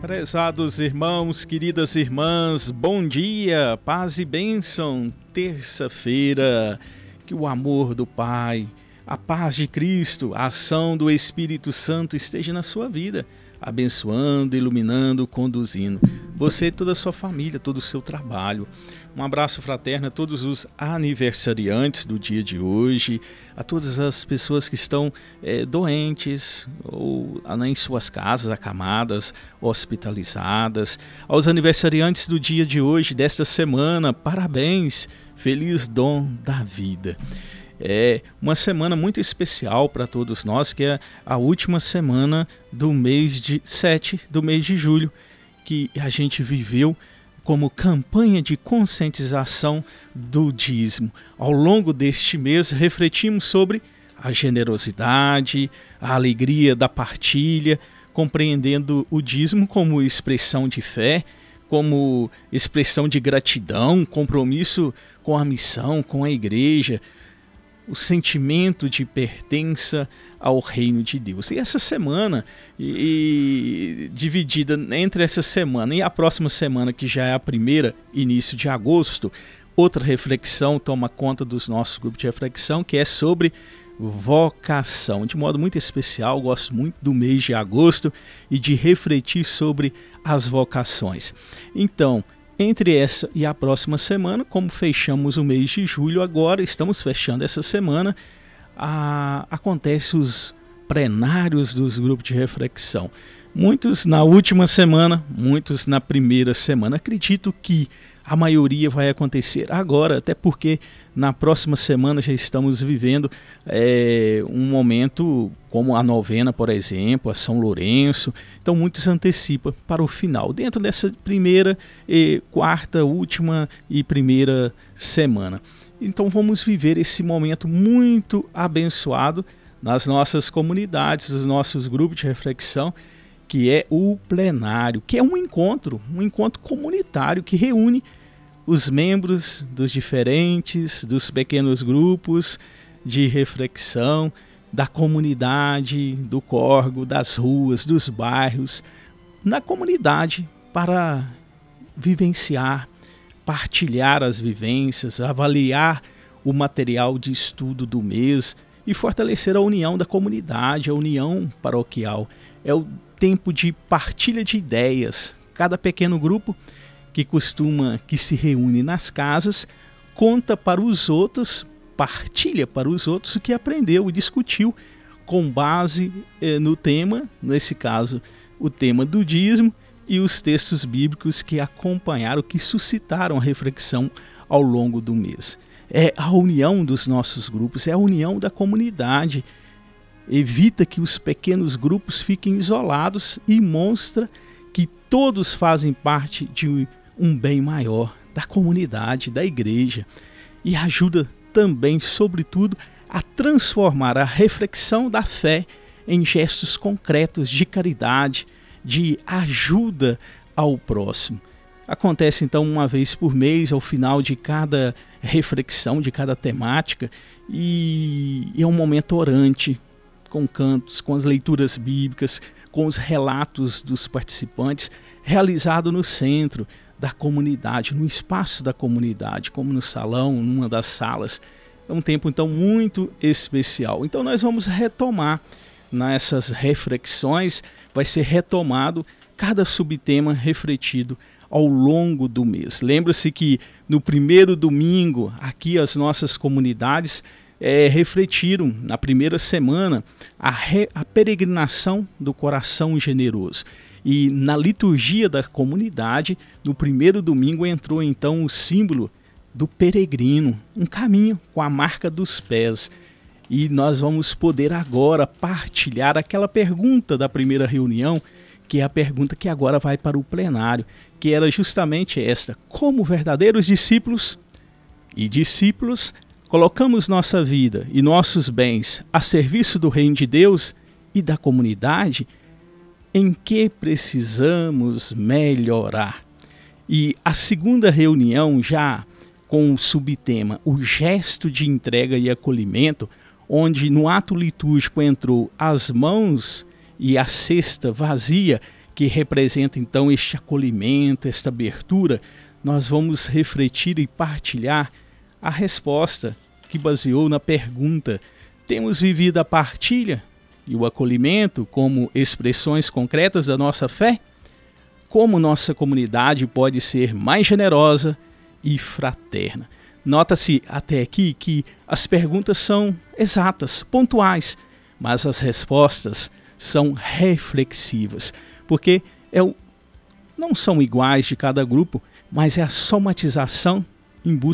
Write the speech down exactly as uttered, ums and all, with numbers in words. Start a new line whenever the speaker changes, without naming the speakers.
Prezados irmãos, queridas irmãs, bom dia, paz e bênção. Terça-feira, que o amor do Pai, a paz de Cristo, a ação do Espírito Santo esteja na sua vida, abençoando, iluminando, conduzindo você e toda a sua família, todo o seu trabalho. Um abraço fraterno a todos os aniversariantes do dia de hoje, a todas as pessoas que estão é, doentes ou em suas casas, acamadas, hospitalizadas. Aos aniversariantes do dia de hoje, desta semana, parabéns, feliz dom da vida. É uma semana muito especial para todos nós, que é a última semana do mês de sete do mês de julho, que a gente viveu como campanha de conscientização do dízimo. Ao longo deste mês, refletimos sobre a generosidade, a alegria da partilha, compreendendo o dízimo como expressão de fé, como expressão de gratidão, compromisso com a missão, com a igreja, o sentimento de pertença ao reino de Deus. E essa semana, e, e, dividida entre essa semana e a próxima semana, que já é a primeira, início de agosto, outra reflexão toma conta dos nossos grupos de reflexão, que é sobre vocação. De modo muito especial, gosto muito do mês de agosto e de refletir sobre as vocações. Então, entre essa e a próxima semana, como fechamos o mês de julho agora, estamos fechando essa semana, a, acontece os plenários dos grupos de reflexão. Muitos na última semana, muitos na primeira semana. Acredito que a maioria vai acontecer agora, até porque na próxima semana já estamos vivendo é, um momento como a novena, por exemplo, a São Lourenço. Então muitos antecipam para o final, dentro dessa primeira, e quarta, última e primeira semana. Então vamos viver esse momento muito abençoado nas nossas comunidades, nos nossos grupos de reflexão, que é o plenário, que é um encontro, um encontro comunitário que reúne os membros dos diferentes, dos pequenos grupos de reflexão, da comunidade, do córrego, das ruas, dos bairros, na comunidade, para vivenciar, partilhar as vivências, avaliar o material de estudo do mês e fortalecer a união da comunidade, a união paroquial. É o tempo de partilha de ideias. Cada pequeno grupo que costuma, que se reúne nas casas, conta para os outros, partilha para os outros o que aprendeu e discutiu com base eh, no tema, nesse caso, o tema do dízimo e os textos bíblicos que acompanharam, que suscitaram a reflexão ao longo do mês. É a união dos nossos grupos, é a união da comunidade. Evita que os pequenos grupos fiquem isolados e mostra que todos fazem parte de um bem maior, da comunidade, da igreja, e ajuda também, sobretudo, a transformar a reflexão da fé em gestos concretos de caridade, de ajuda ao próximo. Acontece então uma vez por mês, ao final de cada reflexão, de cada temática, e é um momento orante, com cantos, com as leituras bíblicas, com os relatos dos participantes, realizado no centro da comunidade, no espaço da comunidade, como no salão, numa das salas. É um tempo então muito especial. Então nós vamos retomar nessas reflexões, vai ser retomado cada subtema refletido ao longo do mês. Lembra-se que no primeiro domingo, aqui as nossas comunidades é, refletiram na primeira semana a, re, a peregrinação do coração generoso. E na liturgia da comunidade, no primeiro domingo, entrou então o símbolo do peregrino, um caminho com a marca dos pés. E nós vamos poder agora partilhar aquela pergunta da primeira reunião, que é a pergunta que agora vai para o plenário, que era justamente esta: como verdadeiros discípulos e discípulos, colocamos nossa vida e nossos bens a serviço do reino de Deus e da comunidade? Em que precisamos melhorar? E a segunda reunião, já com o subtema o gesto de entrega e acolhimento, onde no ato litúrgico entrou as mãos e a cesta vazia, que representa então este acolhimento, esta abertura, nós vamos refletir e partilhar a resposta que baseou na pergunta: temos vivido a partilha e o acolhimento como expressões concretas da nossa fé? Como nossa comunidade pode ser mais generosa e fraterna? Nota-se até aqui que as perguntas são exatas, pontuais, mas as respostas são reflexivas, porque é o, não são iguais de cada grupo, mas é a somatização em busca